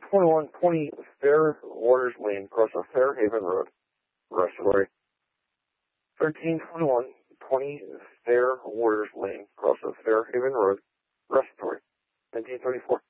1321, 20 Fair Waters Lane, across the Fairhaven Road, respiratory. 1321, 20 Fair Waters Lane, across the Fairhaven Road, respiratory. 1934.